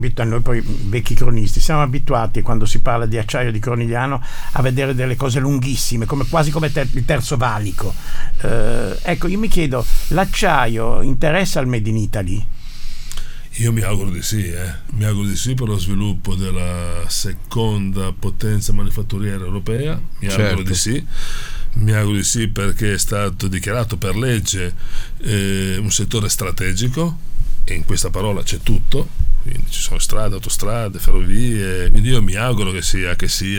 Noi poi vecchi cronisti siamo abituati, quando si parla di acciaio di Cornigliano, a vedere delle cose lunghissime, quasi come il terzo valico. Ecco, io mi chiedo, l'acciaio interessa al Made in Italy? Io mi auguro di sì, mi auguro di sì, per lo sviluppo della seconda potenza manifatturiera europea, auguro di sì. Mi auguro di sì, perché è stato dichiarato per legge un settore strategico, e in questa parola c'è tutto. Quindi ci sono strade, autostrade, ferrovie, quindi io mi auguro che sia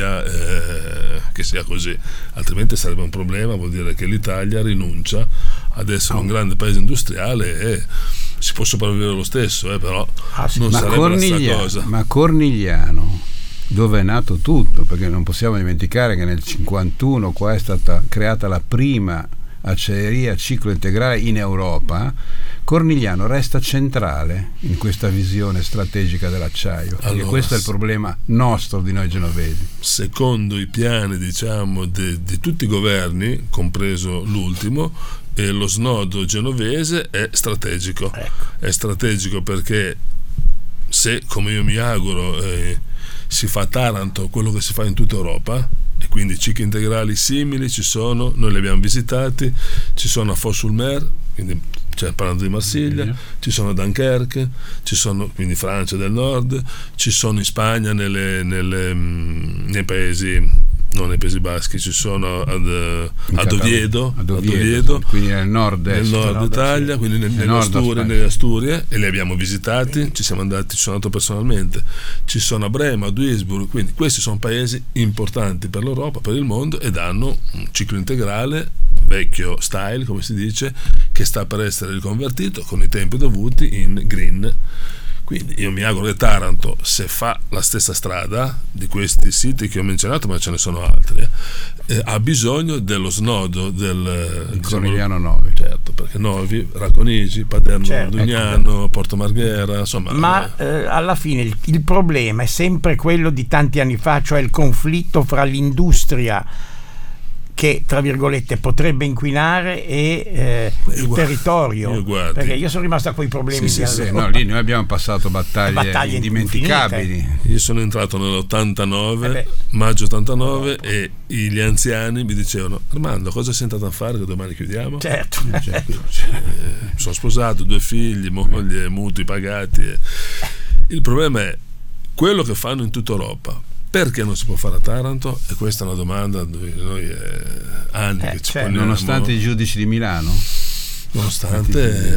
così, altrimenti sarebbe un problema, vuol dire che l'Italia rinuncia ad essere un grande paese industriale e si può sopravvivere lo stesso, però non sarebbe la stessa cosa. Ma Cornigliano, dove è nato tutto, perché non possiamo dimenticare che nel 51 qua è stata creata la prima acciaieria a ciclo integrale in Europa. Cornigliano resta centrale in questa visione strategica dell'acciaio, perché questo è il problema nostro di noi genovesi. Secondo i piani, diciamo, di tutti i governi, compreso l'ultimo, lo snodo genovese è strategico. È strategico perché se, come io mi auguro, si fa a Taranto quello che si fa in tutta Europa, e quindi cicli integrali simili ci sono, noi li abbiamo visitati, ci sono a Fos-sur-Mer, quindi parlando di Marsiglia, ci sono a Dunkerque, ci sono quindi Francia del Nord, ci sono in Spagna nei paesi, non nei Paesi Baschi, ci sono ad Oviedo, quindi nel nord-est, nel nord Italia, quindi nelle Asturie, e li abbiamo visitati, ci sono andato personalmente, ci sono a Brema, a Duisburg, quindi questi sono paesi importanti per l'Europa, per il mondo, ed hanno un ciclo integrale vecchio style, come si dice, che sta per essere riconvertito con i tempi dovuti in green. Quindi io mi auguro che Taranto, se fa la stessa strada di questi siti che ho menzionato, ma ce ne sono altri, ha bisogno dello snodo del Cornigliano Novi. Certo, perché Novi, Racconigi, Paderno, Dugnano, Porto Marghera, insomma. Ma alla fine il problema è sempre quello di tanti anni fa, cioè il conflitto fra l'industria che, tra virgolette, potrebbe inquinare e il territorio, perché io sono rimasto a quei problemi lì noi abbiamo passato battaglie indimenticabili. Infinite. Io sono entrato nell'89, maggio 89, e gli anziani mi dicevano: Armando, cosa sei andato a fare che domani chiudiamo? Certo. Sono sposato, 2 figli, moglie, mutui pagati. Il problema è quello che fanno in tutta Europa. Perché non si può fare a Taranto? E questa è una domanda dove noi anni che ci poniamo. Nonostante i giudici di Milano? Nonostante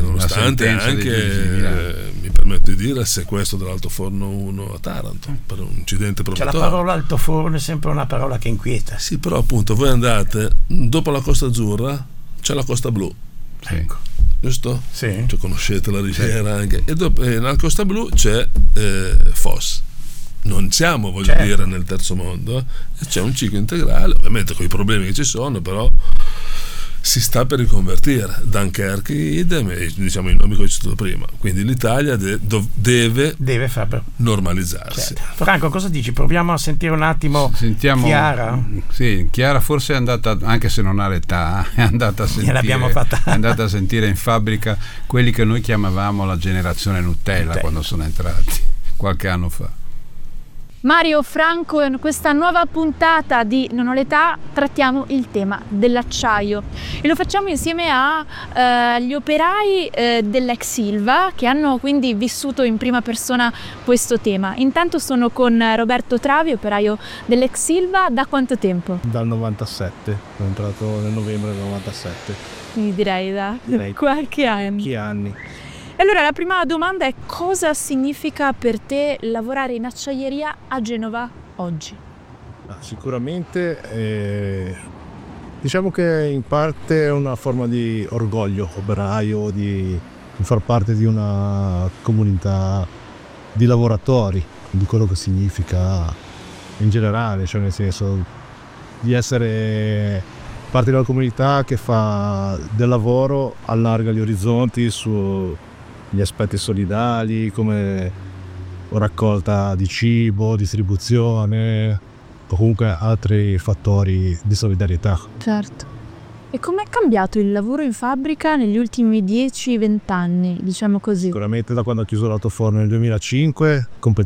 anche, mi permetto di dire, il sequestro dell'altoforno 1 a Taranto per un incidente probatorio. La parola altoforno è sempre una parola che inquieta. Sì, però appunto voi andate, dopo la Costa Azzurra c'è la Costa Blu. Ecco. Giusto? Sì. Cioè, conoscete la riviera anche. E dopo, nella Costa Blu c'è Fos. Non siamo, dire, nel terzo mondo, c'è un ciclo integrale, ovviamente con i problemi che ci sono, però si sta per riconvertire. Dunkerque, idem, diciamo i nomi che ho citato prima. Quindi l'Italia deve normalizzarsi. Certo. Franco, cosa dici? Proviamo a sentire un attimo. Sentiamo Chiara. Sì, Chiara forse è andata, anche se non ha l'età, è andata a sentire in fabbrica quelli che noi chiamavamo la generazione Nutella. Quando sono entrati qualche anno fa. Mario, Franco, in questa nuova puntata di Non ho l'età trattiamo il tema dell'acciaio e lo facciamo insieme agli operai dell'ex Ilva, che hanno quindi vissuto in prima persona questo tema. Intanto sono con Roberto Travi, operaio dell'ex Ilva. Da quanto tempo? Dal 97, sono entrato nel novembre del 97. Quindi direi da qualche anni. Allora, la prima domanda è: cosa significa per te lavorare in acciaieria a Genova oggi? Sicuramente diciamo che in parte è una forma di orgoglio operaio, di far parte di una comunità di lavoratori, di quello che significa in generale, cioè nel senso di essere parte di una comunità che fa del lavoro, allarga gli orizzonti su gli aspetti solidali come raccolta di cibo, distribuzione o comunque altri fattori di solidarietà. Certo. E com'è cambiato il lavoro in fabbrica negli ultimi 10-20 anni, diciamo così? Sicuramente da quando ho chiuso l'altoforno nel 2005,